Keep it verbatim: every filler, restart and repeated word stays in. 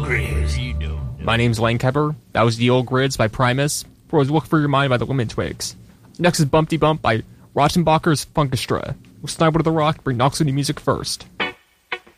Grids. You don't. My name's Lane Kepper. That was The Old Grids by Primus. For was Look For Your Mind by the Lemon Twigs. Next is Bumpty Bump by Rottenbacher's Funkestra. We'll snipe to the rock, bring Knox new music first.